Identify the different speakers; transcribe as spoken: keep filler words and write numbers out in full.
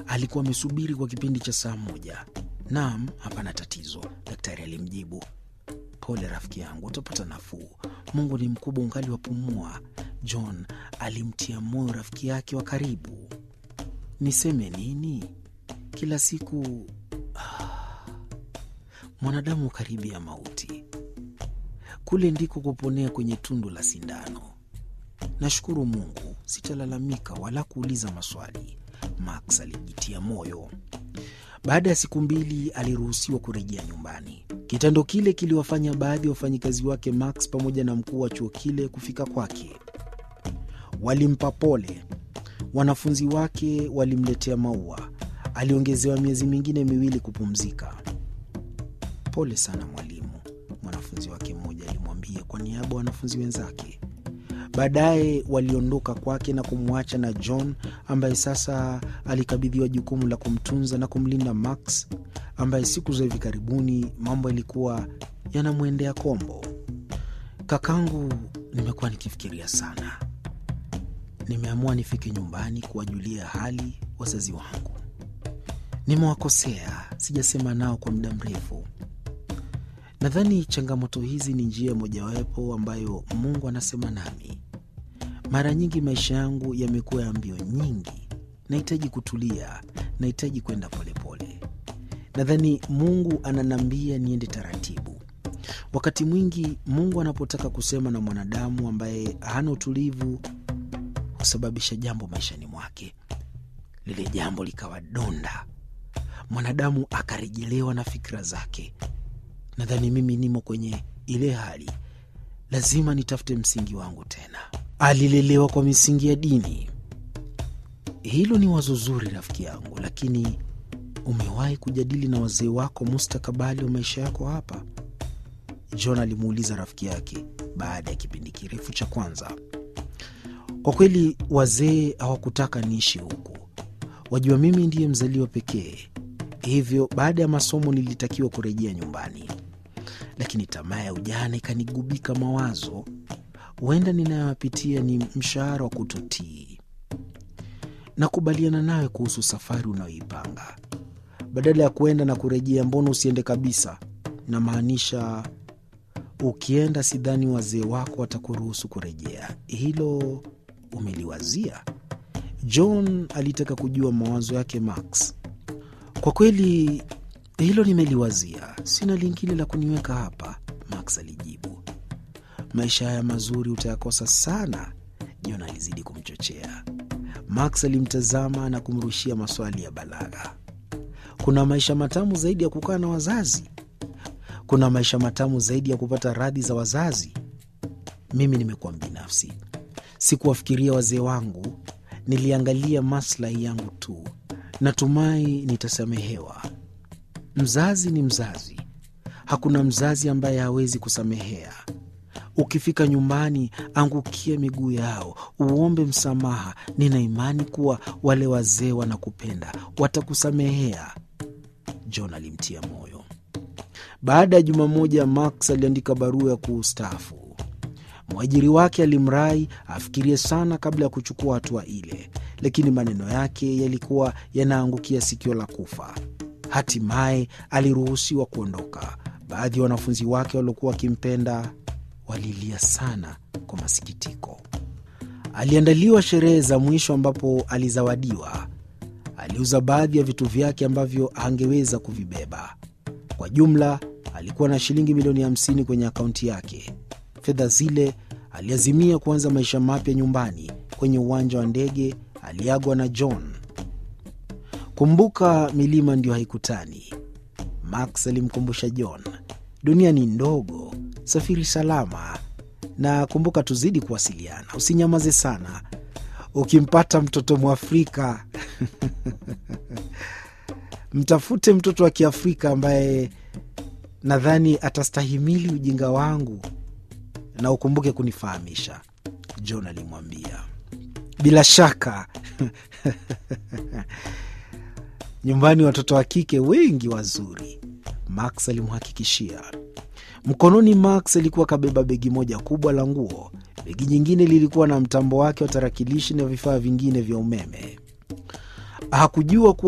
Speaker 1: alikuwa amesubiri kwa kipindi cha saa moja. Naam, hapana tatizo, daktari alimjibu. Pole rafiki yangu, utapata nafuu. Mungu ni mkubwa ungali wapumua. John alimtia moyo rafiki yake wa karibu. Niseme nini? Kila siku ah, mwanadamu karibia mauti. Kule ndiko kuponea kwenye tundu la sindano. Nashukuru Mungu, sitalalamika wala kuuliza maswali, Max alijitia moyo. Baada ya siku mbili aliruhusiwa kurejea nyumbani. Kitendo kile kiliwafanya baadhi ya wafanyikazi wake Max pamoja na mkuu wa chuo kile kufika kwake. Walimpa pole. Wanafunzi wake walimletea maua. Aliongezewa miezi mingine miwili kupumzika. Pole sana mwalimu, mwanafunzi wake mmoja alimwambia kwa niaba ya wanafunzi wenzake. Baadaye waliondoka kwake na kumwacha na John ambaye sasa alikabidhiwa jukumu la kumtunza na kumlinda Max ambaye siku za hivi karibuni mambo yalikuwa yanamwendea kombo. Kakangu, nimekuwa nikifikiria sana. Nimeamua nifike nyumbani kuwajulia hali wazazi wangu. Nimewakosea, sijasema nao kwa muda mrefu. Nadhani changamoto hizi ni njia mojawapo ambayo Mungu anasema nami. Mara nyingi maisha yangu yamekuwa ya mbio nyingi. Nahitaji kutulia, nahitaji kwenda polepole. Nadhani Mungu ananambia niende taratibu. Wakati mwingi Mungu anapotaka kusema na mwanadamu ambaye hana utulivu, husababisha jambo maishani mwake. Lile jambo likawa donda. Mwanadamu akarejelewa na fikra zake. Nadhani mimi nimo kwenye ile hali. Lazima nitafute msingi wangu tena. Alilelewa kwa misingi ya dini. Hilo ni wazo zuri rafiki yangu, lakini umewahi kujadili na wazee wako mustakabali wa maisha yako hapa? John alimuuliza rafiki yake baada ya kipindi kirefu cha kwanza. Kwa kweli wazee hawakutaka niishi huku. Wajua mimi ndiye mzaliwa pekee. Hivyo baada ya masomo nilitakiwa kurejea nyumbani. Lakini tamaa ya ujana ikanigubika mawazo. Huenda ninayopitia ni mshahara wa kutotii. Nakubaliana nawe kuhusu safari unayoipanga. Badala ya kuenda na kurejea, mbona usiende kabisa? Na maanisha ukienda sidhani wazee wako watakuruhusu kurejea. Hilo umeliwazia? John alitaka kujua mawazo yake Max. Kwa kweli hilo nimeliwazia. Sina lingine la kuniweka hapa, Max alijibu. Maisha haya mazuri utayakosa sana, John alizidi kumchochea. Max alimtazama na kumrushia maswali ya balagha. Kuna maisha matamu zaidi ya kukaa na wazazi? Kuna maisha matamu zaidi ya kupata radhi za wazazi? Mimi nimekuwa binafsi. Sikuwafikiria wazee wangu, niliangalia maslahi yangu tu. Natumai nitasamehewa. Mzazi ni mzazi. Hakuna mzazi ambaye hawezi kusamehea. Ukifika nyumbani, angukia miguu yao, uombe msamaha. Nina imani kuwa wale wazee wanakupenda, watakusamehea. John alimtia moyo. Baada ya juma moja, Max aliandika barua ya kustaafu. Mwajiri wake alimrai afikirie sana kabla ya kuchukua hatua ile, lakini maneno yake yalikuwa yanaangukia sikio la kufa. Hatimaye aliruhusiwa kuondoka. Baadhi ya wanafunzi wake waliokuwa wakimpenda walilia sana kwa masikitiko. Aliandaliwa sherehe za mwisho ambapo alizawadiwa. Aliuza baadhi ya vitu vyake ambavyo hangeweza kuvibeba. Kwa jumla alikuwa na shilingi milioni hamsini kwenye akaunti yake. Fedha zile aliazimia kuanza maisha mapya nyumbani. Kwenye uwanja wa ndege aliagwa na John. Kumbuka, milima ndio haikutani, Max alimkumbusha John. Dunia ni ndogo, safiri salama, na kumbuka tuzidi kuwasiliana. Usinyamaze sana. Ukimpata mtoto Mwafrika mtafute mtoto wa Kiafrika ambaye nadhani atastahimili ujinga wangu, na ukumbuke kunifahamisha, John alimwambia. Bila shaka nyumbani watoto wa kike wengi wazuri, Max alimhakikishia. Mkononi Max alikuwa kabeba begi moja kubwa la nguo. Begi nyingine lilikuwa na mtambo wake wa tarakilishi na vifaa vingine vya umeme. Hakujua kuwa